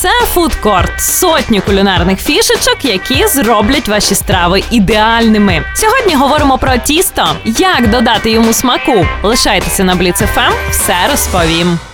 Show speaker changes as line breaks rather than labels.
Це фудкорт. Сотні кулінарних фішечок, які зроблять ваші страви ідеальними. Сьогодні говоримо про тісто. Як додати йому смаку? Лишайтеся на Бліц ФМ, все розповім.